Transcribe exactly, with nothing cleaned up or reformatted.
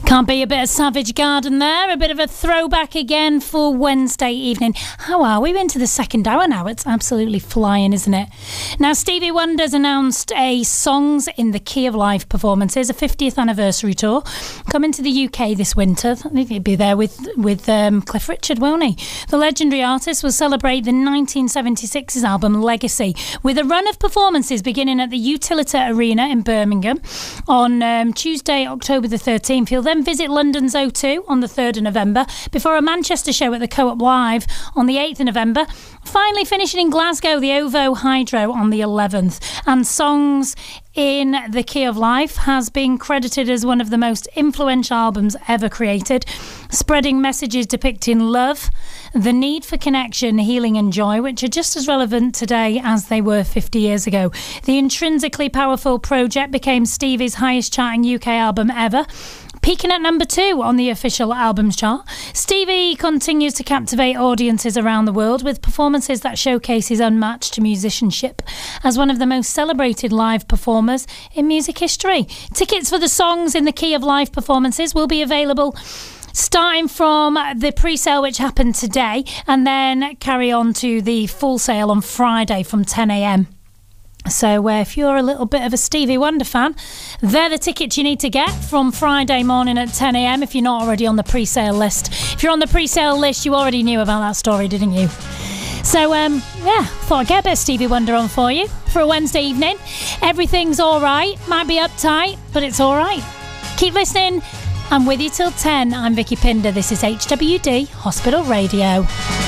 Can't be a bit of Savage Garden there. A bit of a throwback again for Wednesday evening. How are we? We're into the second hour now. It's absolutely flying, isn't it? Now, Stevie Wonder's announced a Songs in the Key of Life performances, a fiftieth anniversary tour, coming to the U K this winter. I think he'd be there with, with um, Cliff Richard, won't he? The legendary artist will celebrate the nineteen seventy-six's album Legacy with a run of performances beginning at the Utilita Arena in Birmingham on um, Tuesday, October the thirteenth. He'll then visit London's O two on the third of November before a Manchester show at the Co-op Live on the eighth of November. Finally finishing in Glasgow, the OVO Hydro on the eleventh. And Songs in the Key of Life has been credited as one of the most influential albums ever created, spreading messages depicting love, the need for connection, healing and joy, which are just as relevant today as they were fifty years ago. The intrinsically powerful project became Stevie's highest charting U K album ever, peaking at number two on the official albums chart. Stevie continues to captivate audiences around the world with performances that showcase his unmatched musicianship as one of the most celebrated live performers in music history. Tickets for the Songs in the Key of Life performances will be available starting from the pre-sale, which happened today, and then carry on to the full sale on Friday from ten a.m. So uh, if you're a little bit of a Stevie Wonder fan, they're the tickets you need to get from Friday morning at ten a.m. if you're not already on the pre-sale list. If you're on the pre-sale list, you already knew about that story, didn't you? So, um, yeah, thought I'd get a bit of Stevie Wonder on for you for a Wednesday evening. Everything's all right. Might be uptight, but it's all right. Keep listening. I'm with you till ten. I'm Vicky Pinder. This is H W D Hospital Radio.